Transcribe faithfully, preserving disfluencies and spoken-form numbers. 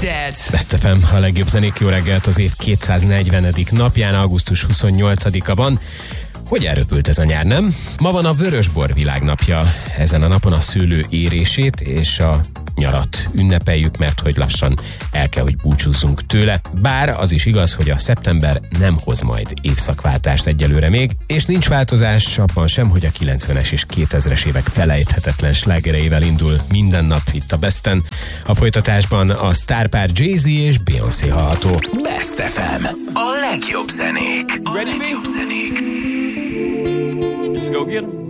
dead. Best ef em, a legjobb zenék, jó reggelt az év kétszáznegyvenedik napján, augusztus huszonnyolcadika van. Hogy elröpült ez a nyár, nem? Ma van a Vörösbor világnapja. Ezen a napon a szőlő érését és a nyarat ünnepeljük, mert hogy lassan el kell, hogy búcsúzzunk tőle. Bár az is igaz, hogy a szeptember nem hoz majd évszakváltást egyelőre még, és nincs változás abban sem, hogy a kilencvenes és kétezres évek felejthetetlen slágereivel indul minden nap itt a Besten. A folytatásban a sztárpár Jay-Z és Beyoncé hallható. Best ef em. A legjobb zenék. A Ready, legjobb zenék. Let's go get 'em.